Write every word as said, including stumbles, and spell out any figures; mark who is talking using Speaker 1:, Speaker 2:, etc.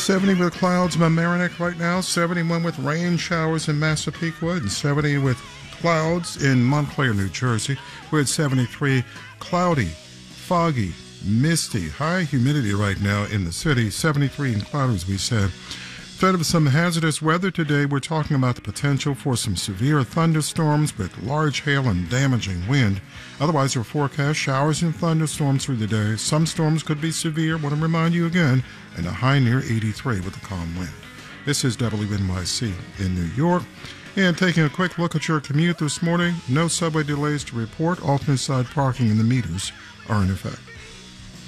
Speaker 1: seventy with clouds in Mamaroneck right now, seventy-one with rain showers in Massapequa, and seventy with clouds in Montclair, New Jersey. We're at seventy-three, cloudy, foggy, misty, high humidity right now in the city, seventy-three and cloudy, as we said. Threat of some hazardous weather today. We're talking about the potential for some severe thunderstorms with large hail and damaging wind. Otherwise, we're forecast showers and thunderstorms through the day. Some storms could be severe, I want to remind you again, and a high near eighty-three with a calm wind. This is W N Y C in New York. And taking a quick look at your commute this morning, no subway delays to report. Alternate side parking and the meters are in effect.